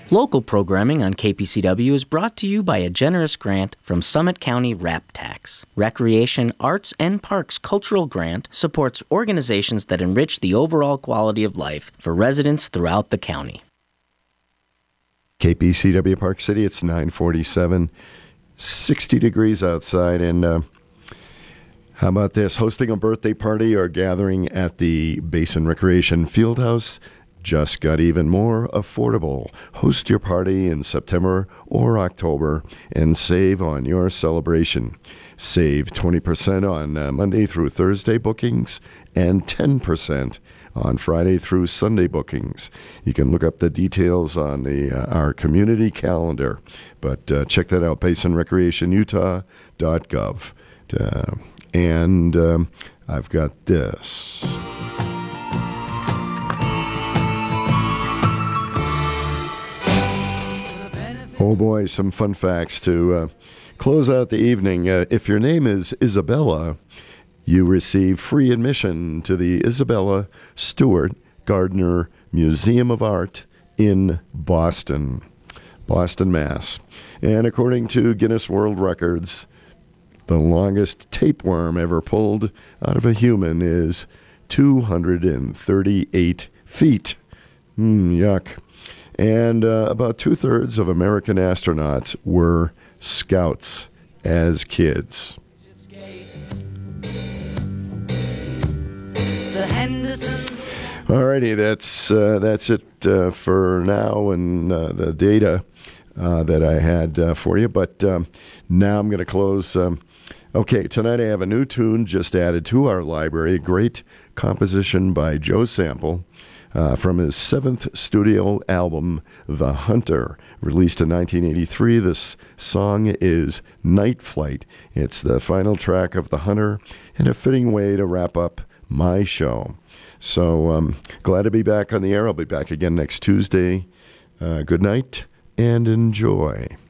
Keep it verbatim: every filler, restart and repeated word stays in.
Local programming on K P C W is brought to you by a generous grant from Summit County Rap Tax. Recreation, Arts, and Parks Cultural Grant supports organizations that enrich the overall quality of life for residents throughout the county. K P C W Park City, it's nine forty-seven, sixty degrees outside, and uh, how about this? Hosting a birthday party or gathering at the Basin Recreation Fieldhouse just got even more affordable. Host your party in September or October and save on your celebration. Save twenty percent on uh, Monday through Thursday bookings and ten percent on Friday through Sunday bookings. You can look up the details on the uh, our community calendar, but uh, check that out, basin recreation utah dot gov. Uh, and um, I've got this. Oh boy, some fun facts to uh, close out the evening. Uh, if your name is Isabella, you receive free admission to the Isabella Stewart Gardner Museum of Art in Boston, Boston, Mass. And according to Guinness World Records, the longest tapeworm ever pulled out of a human is two hundred thirty-eight feet. Mm, yuck. And uh, about two-thirds of American astronauts were scouts as kids. Alrighty, that's uh, that's it uh, for now and uh, the data uh, that I had uh, for you. But um, now I'm going to close. Um, okay, tonight I have a new tune just added to our library. A great composition by Joe Sample. Uh, from his seventh studio album, The Hunter, released in nineteen eighty-three. This song is Night Flight. It's the final track of The Hunter and a fitting way to wrap up my show. So um, glad to be back on the air. I'll be back again next Tuesday. Uh, good night and enjoy.